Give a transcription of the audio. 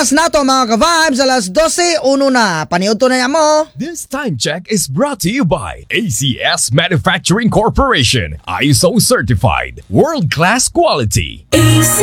Oras na to mga ka-vibes, alas 12:01 na. Paniud to na mo. This time check is brought to you by ACS Manufacturing Corporation, ISO certified, world-class quality.